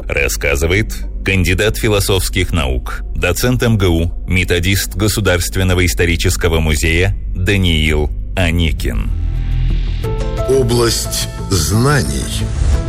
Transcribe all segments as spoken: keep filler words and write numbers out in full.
Рассказывает кандидат философских наук, доцент эм гэ у, методист Государственного исторического музея Даниил Аникин. Область знаний.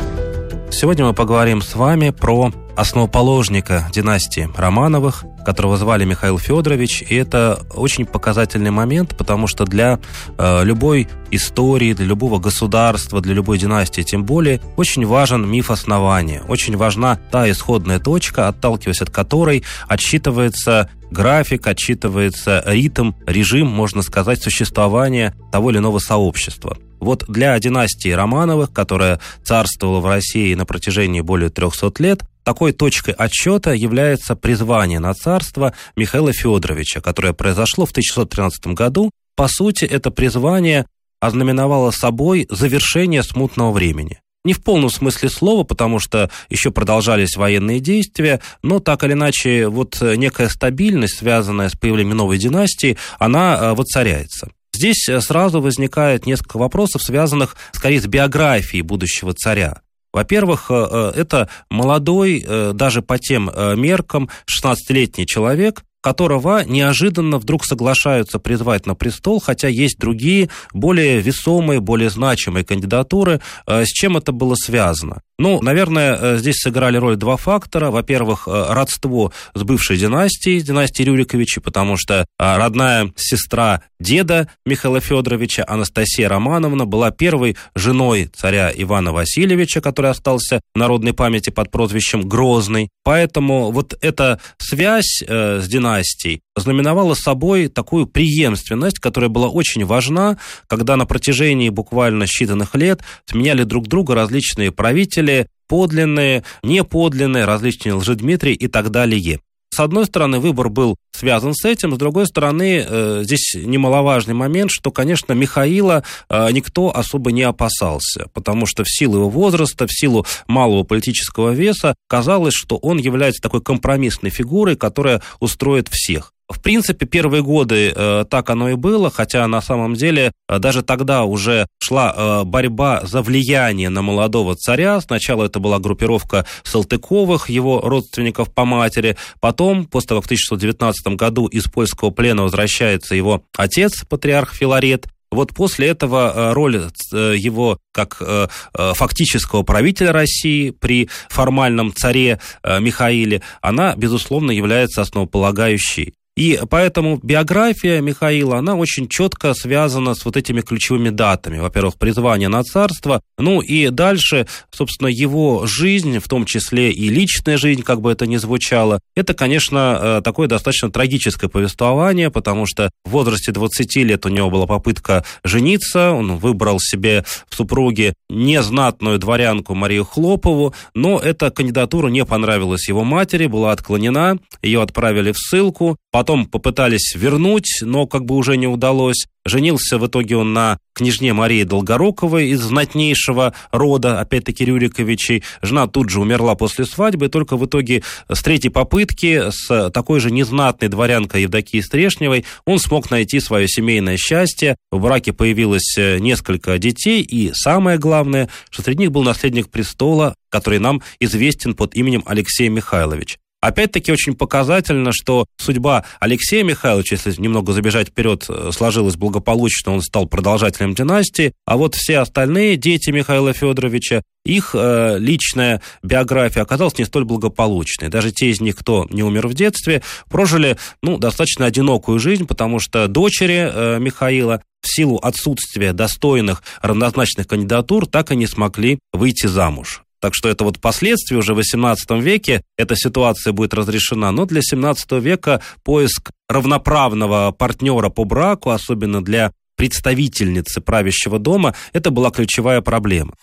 Сегодня мы поговорим с вами про основоположника династии Романовых, которого звали Михаил Федорович. И это очень показательный момент, потому что для э, любой истории, для любого государства, для любой династии, тем более, очень важен миф основания. Очень важна та исходная точка, отталкиваясь от которой отсчитывается график, отсчитывается ритм, режим, можно сказать, существования того или иного сообщества. Вот для династии Романовых, которая царствовала в России на протяжении более трехсот лет, такой точкой отсчета является призвание на царство Михаила Федоровича, которое произошло в тысяча шестьсот тринадцатом году. По сути, это призвание ознаменовало собой завершение смутного времени. Не в полном смысле слова, потому что еще продолжались военные действия, но так или иначе вот некая стабильность, связанная с появлением новой династии, она воцаряется. Здесь сразу возникает несколько вопросов, связанных скорее с биографией будущего царя. Во-первых, это молодой, даже по тем меркам, шестнадцатилетний человек, которого неожиданно вдруг соглашаются призвать на престол, хотя есть другие, более весомые, более значимые кандидатуры. С чем это было связано? Ну, наверное, здесь сыграли роль два фактора. Во-первых, родство с бывшей династией, династией Рюриковичей, потому что родная сестра деда Михаила Федоровича, Анастасия Романовна, была первой женой царя Ивана Васильевича, который остался в народной памяти под прозвищем Грозный. Поэтому вот эта связь э, с династией знаменовала собой такую преемственность, которая была очень важна, когда на протяжении буквально считанных лет сменяли друг друга различные правители, подлинные, неподлинные, различные Лжедмитрии и так далее. С одной стороны, выбор был связан с этим, с другой стороны, э, здесь немаловажный момент, что, конечно, Михаила э, никто особо не опасался, потому что в силу его возраста, в силу малого политического веса, казалось, что он является такой компромиссной фигурой, которая устроит всех. В принципе, первые годы э, так оно и было, хотя на самом деле э, даже тогда уже шла э, борьба за влияние на молодого царя. Сначала это была группировка Салтыковых, его родственников по матери. Потом, после того, как в тысяча шестьсот девятнадцатом году из польского плена возвращается его отец, патриарх Филарет, вот после этого роль его как фактического правителя России при формальном царе Михаиле, она, безусловно, является основополагающей. И поэтому биография Михаила, она очень четко связана с вот этими ключевыми датами. Во-первых, призвание на царство, ну и дальше, собственно, его жизнь, в том числе и личная жизнь, как бы это ни звучало, это, конечно, такое достаточно трагическое повествование, потому что в возрасте двадцати лет у него была попытка жениться, он выбрал себе в супруге незнатную дворянку Марию Хлопову, но эта кандидатура не понравилась его матери, была отклонена, ее отправили в ссылку. Потом попытались вернуть, но как бы уже не удалось. Женился в итоге он на княжне Марии Долгоруковой из знатнейшего рода, опять-таки, Рюриковичей. Жена тут же умерла после свадьбы, и только в итоге с третьей попытки с такой же незнатной дворянкой Евдокией Стрешневой он смог найти свое семейное счастье. В браке появилось несколько детей, и самое главное, что среди них был наследник престола, который нам известен под именем Алексей Михайлович. Опять-таки очень показательно, что судьба Алексея Михайловича, если немного забежать вперед, сложилась благополучно, он стал продолжателем династии, а вот все остальные дети Михаила Федоровича, их э, личная биография оказалась не столь благополучной. Даже те из них, кто не умер в детстве, прожили ну, достаточно одинокую жизнь, потому что дочери э, Михаила в силу отсутствия достойных равнозначных кандидатур так и не смогли выйти замуж. Так что это вот впоследствии, уже в восемнадцатом веке, эта ситуация будет разрешена. Но для семнадцатого века поиск равноправного партнера по браку, особенно для представительницы правящего дома, это была ключевая проблема.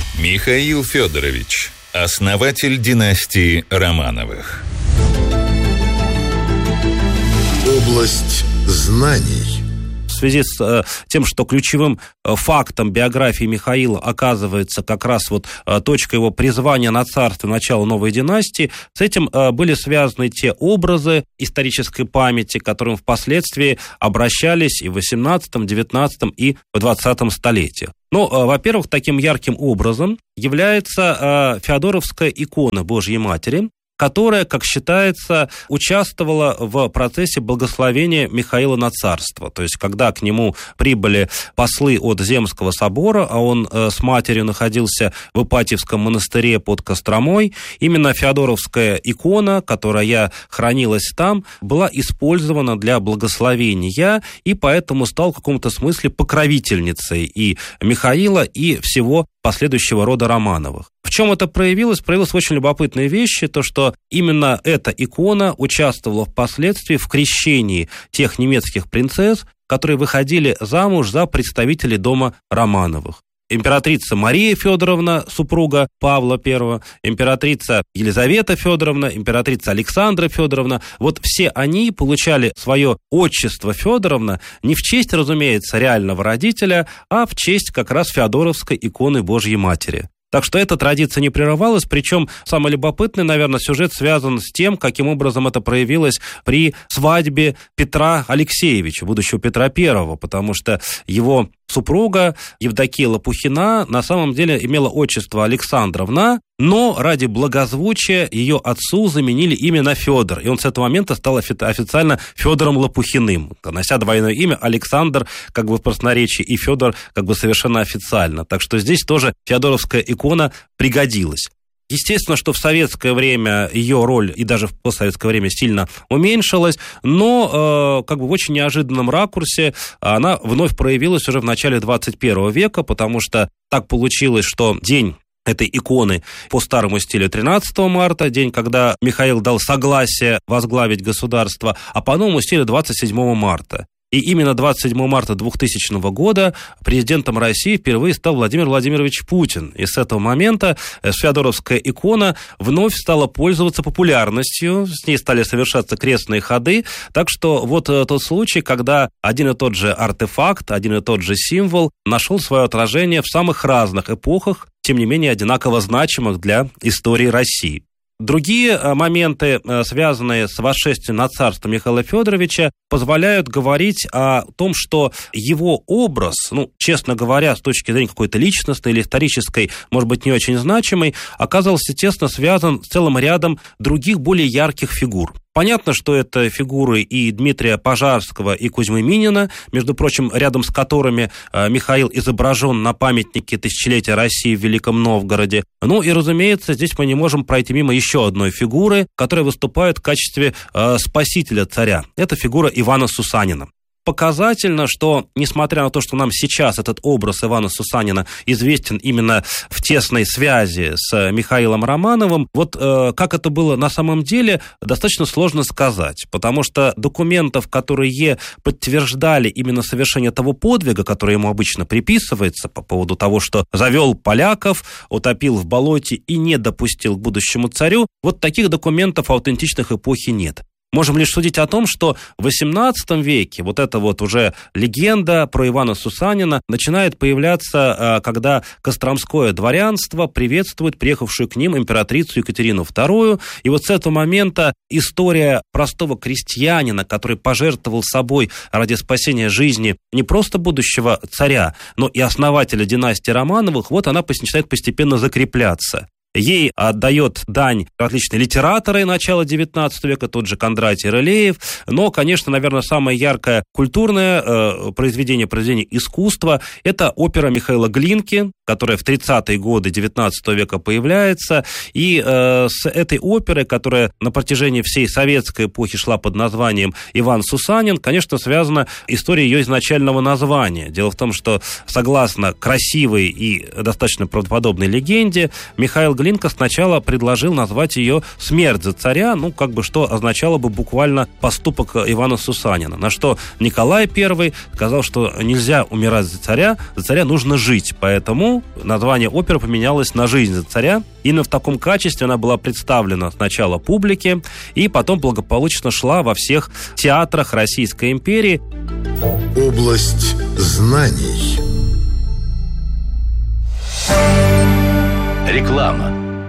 Михаил Федорович, основатель династии Романовых. Область знаний. В связи с тем, что ключевым фактом биографии Михаила оказывается как раз вот точка его призвания на царство, начало новой династии, с этим были связаны те образы исторической памяти, к которым впоследствии обращались и в восемнадцатом, девятнадцатом и в двадцатом столетиях. Ну, во-первых, таким ярким образом является Феодоровская икона Божьей Матери, которая, как считается, участвовала в процессе благословения Михаила на царство. То есть, когда к нему прибыли послы от Земского собора, а он э, с матерью находился в Ипатьевском монастыре под Костромой, именно Феодоровская икона, которая хранилась там, была использована для благословения, и поэтому стал в каком-то смысле покровительницей и Михаила, и всего последующего рода Романовых. В чем это проявилось? Проявилось в очень любопытные вещи, то, что именно эта икона участвовала впоследствии в крещении тех немецких принцесс, которые выходили замуж за представителей дома Романовых. Императрица Мария Федоровна, супруга Павла Первого, императрица Елизавета Федоровна, императрица Александра Федоровна. Вот все они получали свое отчество Федоровна не в честь, разумеется, реального родителя, а в честь как раз Феодоровской иконы Божьей Матери. Так что эта традиция не прерывалась, причем самый любопытный, наверное, сюжет связан с тем, каким образом это проявилось при свадьбе Петра Алексеевича, будущего Петра Первого, потому что его супруга Евдокия Лопухина на самом деле имела отчество Александровна, но ради благозвучия ее отцу заменили имя на Федор, и он с этого момента стал официально Федором Лопухиным, нося двойное имя Александр как бы в простонаречии и Федор как бы совершенно официально. Так что здесь тоже феодоровская икона пригодилась. Естественно, что в советское время ее роль и даже в постсоветское время сильно уменьшилась, но э, как бы в очень неожиданном ракурсе она вновь проявилась уже в начале двадцать первого века, потому что так получилось, что день этой иконы по старому стилю тринадцатого марта, день, когда Михаил дал согласие возглавить государство, а по новому стилю двадцать седьмого марта. И именно двадцать седьмого марта двухтысячного года президентом России впервые стал Владимир Владимирович Путин. И с этого момента феодоровская икона вновь стала пользоваться популярностью, с ней стали совершаться крестные ходы. Так что вот тот случай, когда один и тот же артефакт, один и тот же символ нашел свое отражение в самых разных эпохах, тем не менее одинаково значимых для истории России. Другие моменты, связанные с восшествием на царство Михаила Федоровича, позволяют говорить о том, что его образ, ну, честно говоря, с точки зрения какой-то личностной или исторической, может быть, не очень значимой, оказался тесно связан с целым рядом других более ярких фигур. Понятно, что это фигуры и Дмитрия Пожарского, и Кузьмы Минина, между прочим, рядом с которыми Михаил изображен на памятнике тысячелетия России в Великом Новгороде. Ну и, разумеется, здесь мы не можем пройти мимо еще одной фигуры, которая выступает в качестве э, спасителя царя. Это фигура Ивана Сусанина. Показательно, что, несмотря на то, что нам сейчас этот образ Ивана Сусанина известен именно в тесной связи с Михаилом Романовым, вот э, как это было на самом деле, достаточно сложно сказать, потому что документов, которые подтверждали именно совершение того подвига, который ему обычно приписывается по поводу того, что завел поляков, утопил в болоте и не допустил к будущему царю, вот таких документов аутентичных эпохи нет. Можем лишь судить о том, что в восемнадцатом веке вот эта вот уже легенда про Ивана Сусанина начинает появляться, когда костромское дворянство приветствует приехавшую к ним императрицу Екатерину Вторую. И вот с этого момента история простого крестьянина, который пожертвовал собой ради спасения жизни не просто будущего царя, но и основателя династии Романовых, вот она начинает постепенно закрепляться. Ей отдает дань различные литераторы начала девятнадцатого века, тот же Кондратий Рылеев. Но, конечно, наверное, самое яркое культурное э, произведение, произведение искусства – это опера Михаила Глинки, которая в тридцатые годы девятнадцатого века появляется. И э, с этой оперой, которая на протяжении всей советской эпохи шла под названием «Иван Сусанин», конечно, связана история ее изначального названия. Дело в том, что, согласно красивой и достаточно правдоподобной легенде, Михаил Глинки Глинка сначала предложил назвать ее «Смерть за царя», ну, как бы что означало бы буквально поступок Ивана Сусанина. На что Николай Первый сказал, что нельзя умирать за царя, за царя нужно жить. Поэтому название оперы поменялось на «Жизнь за царя». Именно в таком качестве она была представлена сначала публике, и потом благополучно шла во всех театрах Российской империи. Область знаний. Реклама.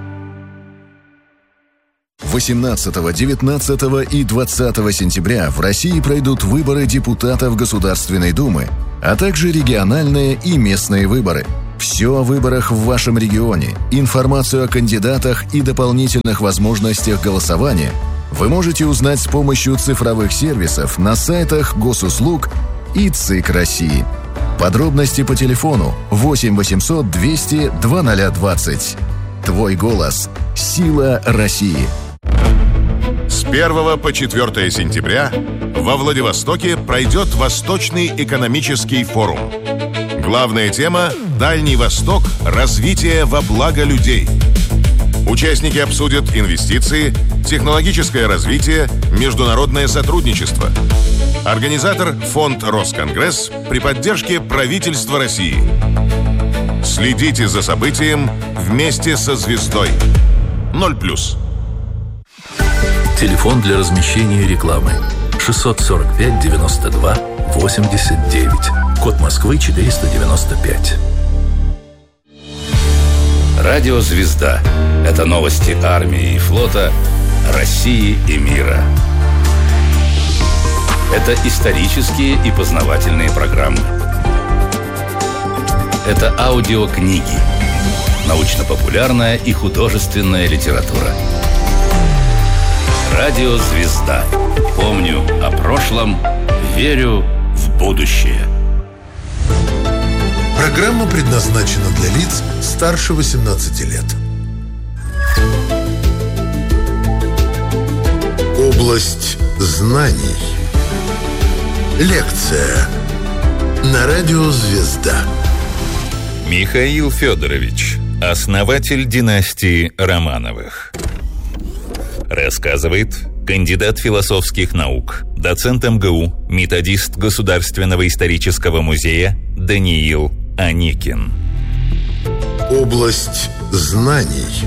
восемнадцатого, девятнадцатого и двадцатого сентября в России пройдут выборы депутатов Государственной Думы, а также региональные и местные выборы. Все о выборах в вашем регионе, информацию о кандидатах и дополнительных возможностях голосования вы можете узнать с помощью цифровых сервисов на сайтах Госуслуг и ЦИК России. Подробности по телефону восемь восемьсот двести двадцать двадцать. Твой голос. Сила России. С первого по четвёртое сентября во Владивостоке пройдет Восточный экономический форум. Главная тема – Дальний Восток, развитие во благо людей. Участники обсудят инвестиции, технологическое развитие, международное сотрудничество. Организатор – Фонд Росконгресс при поддержке правительства России. Следите за событием вместе со звездой. ноль плюс. Телефон для размещения рекламы шестьсот сорок пять девяносто два восемьдесят девять. Код Москвы четыреста девяносто пять. Радио «Звезда» — это новости армии и флота, России и мира. Это исторические и познавательные программы. Это аудиокниги, научно-популярная и художественная литература. Радио «Звезда». Помню о прошлом, верю в будущее. Программа предназначена для лиц старше восемнадцати лет. Область знаний. Лекция на радио «Звезда». Михаил Федорович, основатель династии Романовых. Рассказывает кандидат философских наук, доцент эм гэ у, методист Государственного исторического музея Даниил Аникин. Область знаний.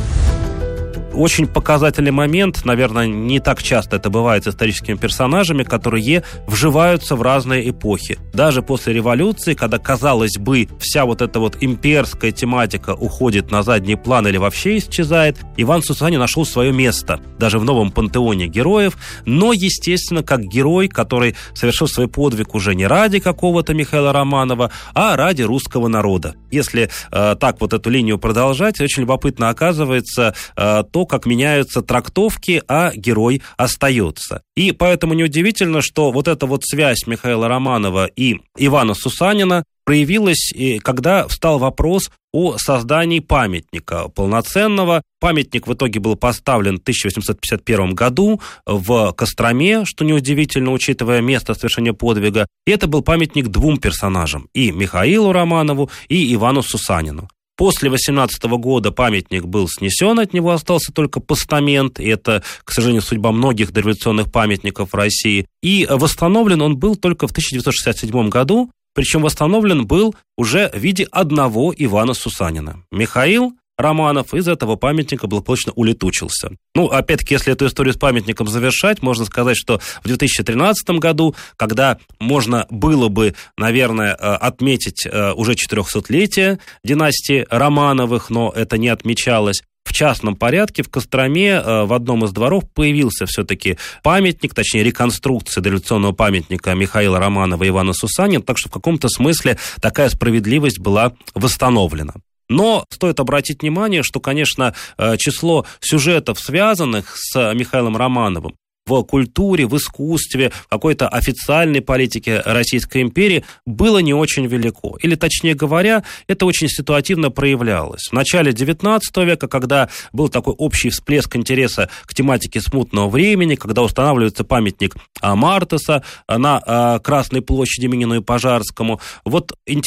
Очень показательный момент, наверное, не так часто это бывает с историческими персонажами, которые вживаются в разные эпохи. Даже после революции, когда, казалось бы, вся вот эта вот имперская тематика уходит на задний план или вообще исчезает, Иван Сусанин нашел свое место, даже в новом пантеоне героев, но, естественно, как герой, который совершил свой подвиг уже не ради какого-то Михаила Романова, а ради русского народа. Если э, так вот эту линию продолжать, очень любопытно оказывается э, то, как меняются трактовки, а герой остается. И поэтому неудивительно, что вот эта вот связь Михаила Романова и Ивана Сусанина проявилась, когда встал вопрос о создании памятника полноценного. Памятник в итоге был поставлен в тысяча восемьсот пятьдесят первом году в Костроме, что неудивительно, учитывая место совершения подвига. И это был памятник двум персонажам, и Михаилу Романову, и Ивану Сусанину. После восемнадцатого года памятник был снесен, от него остался только постамент, и это, к сожалению, судьба многих дореволюционных памятников в России. И восстановлен он был только в тысяча девятьсот шестьдесят седьмом году, причем восстановлен был уже в виде одного Ивана Сусанина. Михаил Романов из этого памятника благополучно улетучился. Ну, опять-таки, если эту историю с памятником завершать, можно сказать, что в две тысячи тринадцатом году, когда можно было бы, наверное, отметить уже четырехсотлетие династии Романовых, но это не отмечалось, в частном порядке в Костроме в одном из дворов появился все-таки памятник, точнее реконструкция дореволюционного памятника Михаила Романова и Ивана Сусанина, так что в каком-то смысле такая справедливость была восстановлена. Но стоит обратить внимание, что, конечно, число сюжетов, связанных с Михаилом Романовым, в культуре, в искусстве, в какой-то официальной политике Российской империи было не очень велико. Или, точнее говоря, это очень ситуативно проявлялось. В начале девятнадцатого века, когда был такой общий всплеск интереса к тематике смутного времени, когда устанавливается памятник Мартеса на Красной площади Минину и Пожарскому, вот интерес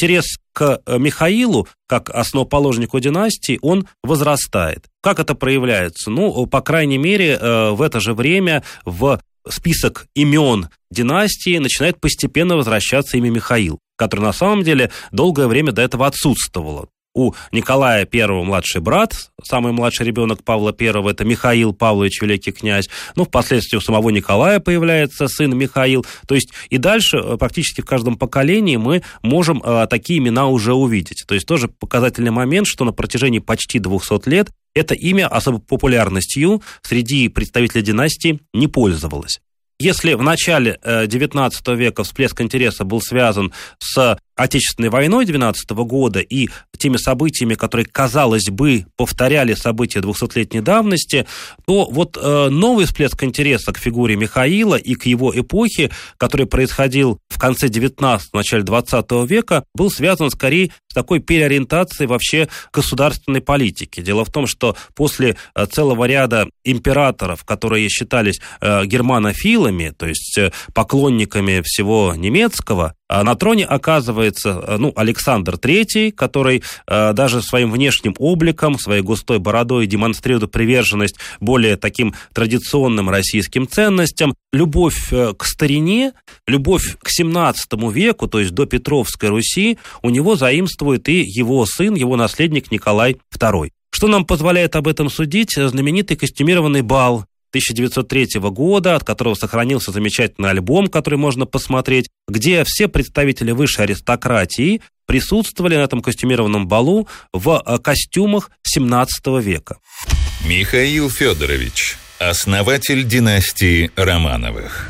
к Михаилу, как основоположнику династии, он возрастает. Как это проявляется? Ну, по крайней мере, в это же время в список имен династии начинает постепенно возвращаться имя Михаил, которое на самом деле долгое время до этого отсутствовало. У Николая Первого младший брат, самый младший ребенок Павла Первого, это Михаил Павлович, великий князь. Ну, впоследствии у самого Николая появляется сын Михаил. То есть и дальше практически в каждом поколении мы можем а, такие имена уже увидеть. То есть тоже показательный момент, что на протяжении почти двухсот лет это имя особой популярностью среди представителей династии не пользовалось. Если в начале девятнадцатого века всплеск интереса был связан с Отечественной войной двенадцатого года и теми событиями, которые, казалось бы, повторяли события двухсотлетней давности, то вот э, новый всплеск интереса к фигуре Михаила и к его эпохе, который происходил в конце девятнадцатого, начале двадцатого века, был связан скорее с такой переориентацией вообще государственной политики. Дело в том, что после э, целого ряда императоров, которые считались э, германофилами, то есть э, поклонниками всего немецкого, на троне оказывается ну, Александр Третий, который э, даже своим внешним обликом, своей густой бородой демонстрирует приверженность более таким традиционным российским ценностям. Любовь э, к старине, любовь к семнадцатому веку, то есть до Петровской Руси, у него заимствует и его сын, его наследник Николай Второй. Что нам позволяет об этом судить? Знаменитый костюмированный бал тысяча девятьсот третьего года, от которого сохранился замечательный альбом, который можно посмотреть, где все представители высшей аристократии присутствовали на этом костюмированном балу в костюмах семнадцатого века. Михаил Федорович, основатель династии Романовых.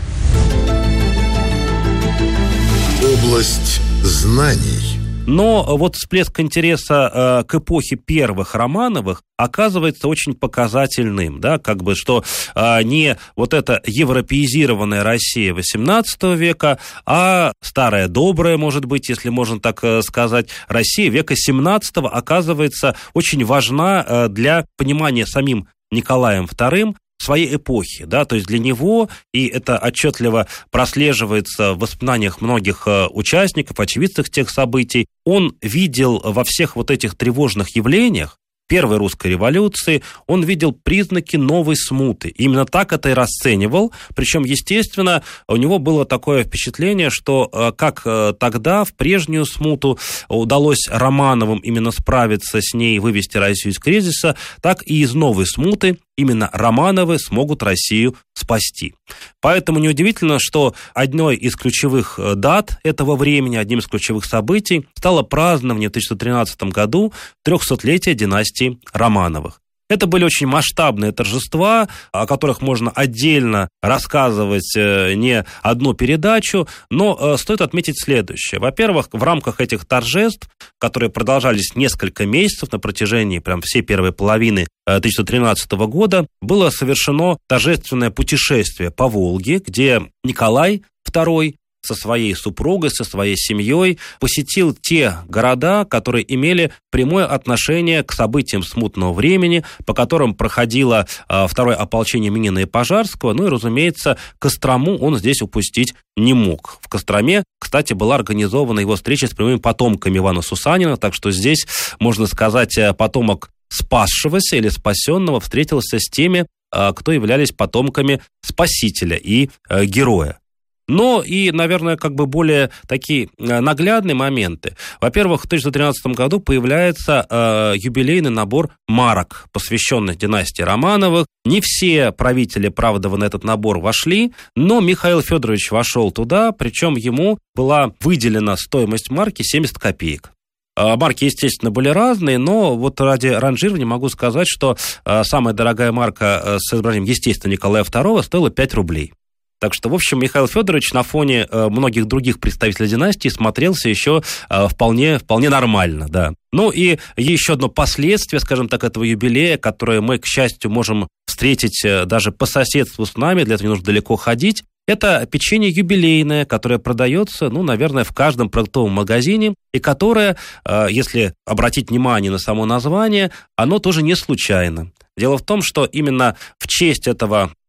Область знаний. Но вот всплеск интереса э, к эпохе первых Романовых оказывается очень показательным, да, как бы, что э, не вот эта европеизированная Россия восемнадцатого века, а старая добрая, может быть, если можно так э, сказать, Россия века семнадцатого оказывается очень важна э, для понимания самим Николаем Вторым своей эпохи, да, то есть для него, и это отчетливо прослеживается в воспоминаниях многих участников, очевидцев тех событий, он видел во всех вот этих тревожных явлениях Первой русской революции, он видел признаки новой смуты. Именно так это и расценивал. Причем, естественно, у него было такое впечатление, что как тогда, в прежнюю смуту, удалось Романовым именно справиться с ней, вывести Россию из кризиса, так и из новой смуты именно Романовы смогут Россию спасти. Поэтому неудивительно, что одной из ключевых дат этого времени, одним из ключевых событий стало празднование в тысяча девятьсот тринадцатом году трехсотлетия династии Романовых. Это были очень масштабные торжества, о которых можно отдельно рассказывать не одну передачу, но стоит отметить следующее. Во-первых, в рамках этих торжеств, которые продолжались несколько месяцев на протяжении прям всей первой половины тысяча девятьсот тринадцатого года, было совершено торжественное путешествие по Волге, где Николай Второй со своей супругой, со своей семьей посетил те города, которые имели прямое отношение к событиям смутного времени, по которым проходило э, второе ополчение Минина и Пожарского, ну и, разумеется, Кострому он здесь упустить не мог. В Костроме, кстати, была организована его встреча с прямыми потомками Ивана Сусанина, так что здесь, можно сказать, потомок спасшегося или спасенного встретился с теми, э, кто являлись потомками Спасителя и э, героя. Но и, наверное, как бы более такие наглядные моменты. Во-первых, в тысяча девятьсот тринадцатом году появляется э, юбилейный набор марок, посвященных династии Романовых. Не все правители, правда, на этот набор вошли, но Михаил Федорович вошел туда, причем ему была выделена стоимость марки семьдесят копеек. Марки, естественно, были разные, но вот ради ранжирования могу сказать, что э, самая дорогая марка с изображением, естественно, Николая Второго стоила пять рублей. Так что, в общем, Михаил Федорович на фоне э, многих других представителей династии смотрелся еще э, вполне, вполне нормально, да. Ну и еще одно последствие, скажем так, этого юбилея, которое мы, к счастью, можем встретить э, даже по соседству с нами, для этого не нужно далеко ходить, это печенье юбилейное, которое продается, ну, наверное, в каждом продуктовом магазине, и которое, э, если обратить внимание на само название, оно тоже не случайно. Дело в том, что именно в честь этого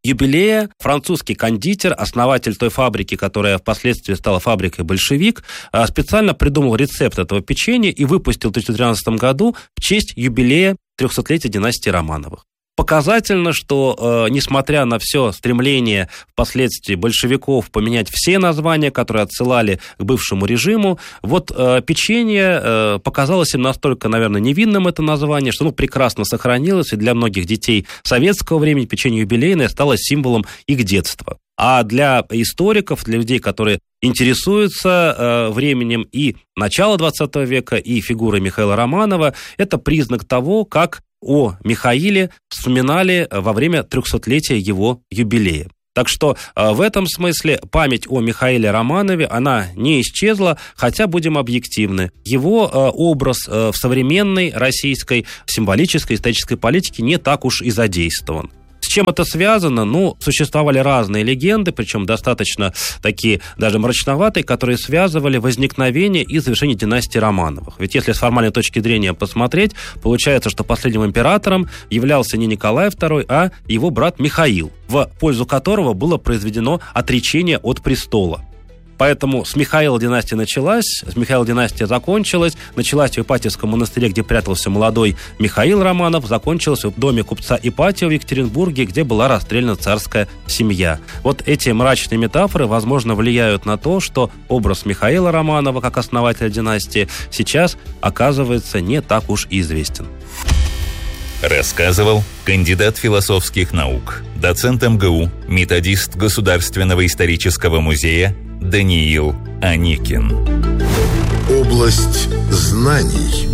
юбилея французский кондитер, основатель той фабрики, которая впоследствии стала фабрикой «Большевик», специально придумал рецепт этого печенья и выпустил в тысяча девятьсот тринадцатом году в честь юбилея трехсотлетия династии Романовых. Показательно, что, э, несмотря на все стремление впоследствии большевиков поменять все названия, которые отсылали к бывшему режиму, вот э, печенье э, показалось им настолько, наверное, невинным, это название, что оно прекрасно сохранилось, и для многих детей советского времени печенье юбилейное стало символом их детства. А для историков, для людей, которые интересуются э, временем и начала двадцатого века, и фигурой Михаила Романова, это признак того, как о Михаиле вспоминали во время трехсотлетия его юбилея. Так что э, в этом смысле память о Михаиле Романове, она не исчезла, хотя, будем объективны, его э, образ э, в современной российской символической исторической политике не так уж и задействован. С чем это связано? Ну, существовали разные легенды, причем достаточно такие даже мрачноватые, которые связывали возникновение и завершение династии Романовых. Ведь если с формальной точки зрения посмотреть, получается, что последним императором являлся не Николай второй, а его брат Михаил, в пользу которого было произведено отречение от престола. Поэтому с Михаила династия началась, с Михаила династия закончилась, началась в Ипатьевском монастыре, где прятался молодой Михаил Романов, закончилась в доме купца Ипатьева в Екатеринбурге, где была расстреляна царская семья. Вот эти мрачные метафоры, возможно, влияют на то, что образ Михаила Романова как основателя династии сейчас оказывается не так уж и известен. Рассказывал кандидат философских наук, доцент эм гэ у, методист Государственного исторического музея Даниил Аникин. Область знаний.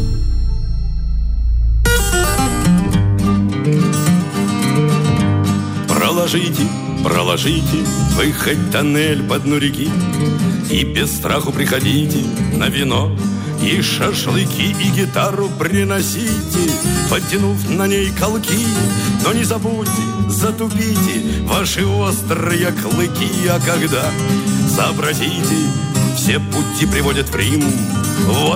Проложите, проложите вы хоть тоннель по дну реки, и без страху приходите на вино, и шашлыки, и гитару приносите, подтянув на ней колки. Но не забудьте, затупите ваши острые клыки, а когда сообразите, все пути приводят в Рим. Вот